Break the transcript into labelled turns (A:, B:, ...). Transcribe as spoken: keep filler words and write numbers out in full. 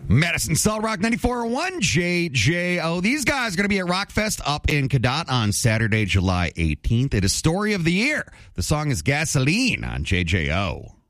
A: Madison Solid Rock ninety-four point one J J O. These guys are going to be at Rockfest up in Cadott on Saturday, July eighteenth. It is Story of the Year. The song is Gasoline on J J O.